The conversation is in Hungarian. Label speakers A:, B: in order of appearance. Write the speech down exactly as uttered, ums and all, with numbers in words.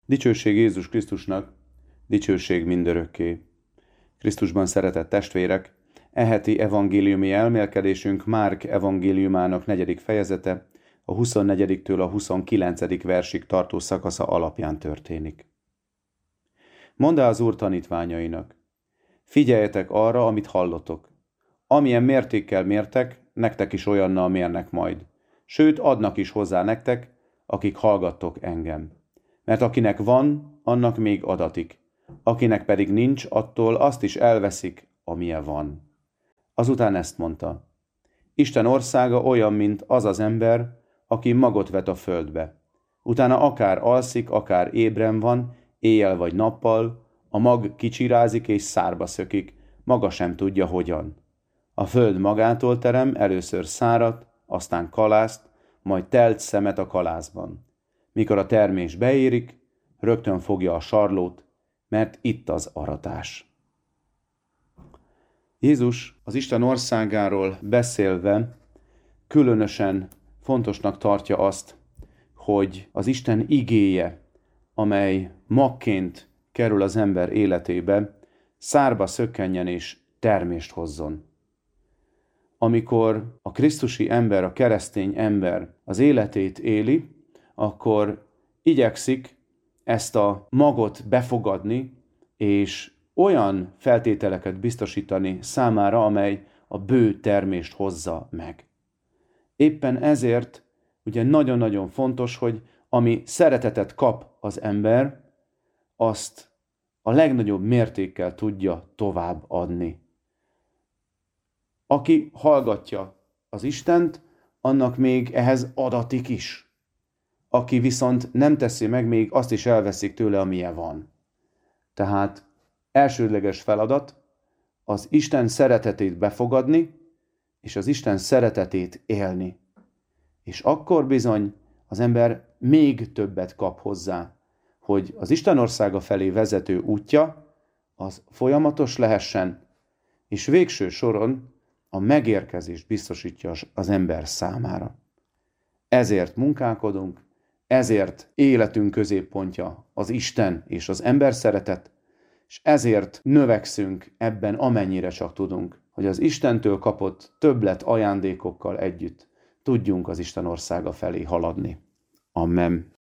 A: Dicsőség Jézus Krisztusnak, dicsőség mindörökké. Krisztusban szeretett testvérek, e heti evangéliumi elmélkedésünk Márk evangéliumának negyedik fejezete, a huszonnegyediktől a huszonkilencedik versig tartó szakasza alapján történik. Mondd az Úr tanítványainak: figyeljetek arra, amit hallotok. Amilyen mértékkel mértek, nektek is olyannal mérnek majd. Sőt, adnak is hozzá nektek, akik hallgattok engem. Mert akinek van, annak még adatik. Akinek pedig nincs, attól azt is elveszik, amilyen van. Azután ezt mondta: Isten országa olyan, mint az az ember, aki magot vet a földbe. Utána akár alszik, akár ébren van, éjjel vagy nappal, a mag kicsirázik és szárba szökik, maga sem tudja hogyan. A föld magától terem először szárat, aztán kalászt, majd telt szemet a kalászban. Mikor a termés beérik, rögtön fogja a sarlót, mert itt az aratás. Jézus az Isten országáról beszélve különösen fontosnak tartja azt, hogy az Isten igéje, amely magként kerül az ember életébe, szárba szökkenjen és termést hozzon. Amikor a krisztusi ember, a keresztény ember az életét éli, akkor igyekszik ezt a magot befogadni, és olyan feltételeket biztosítani számára, amely a bő termést hozza meg. Éppen ezért ugye nagyon-nagyon fontos, hogy ami szeretetet kap az ember, azt a legnagyobb mértékkel tudja tovább adni. Aki hallgatja az Istent, annak még ehhez adatik is. Aki viszont nem teszi meg, még azt is elveszik tőle, amilyen van. Tehát elsődleges feladat az Isten szeretetét befogadni, és az Isten szeretetét élni. És akkor bizony az ember még többet kap hozzá, hogy az Isten országa felé vezető útja az folyamatos lehessen, és végső soron a megérkezést biztosítja az ember számára. Ezért munkálkodunk, ezért életünk középpontja az Isten és az ember szeretet, és ezért növekszünk ebben, amennyire csak tudunk, hogy az Istentől kapott többlet ajándékokkal együtt tudjunk az Isten országa felé haladni. Amen.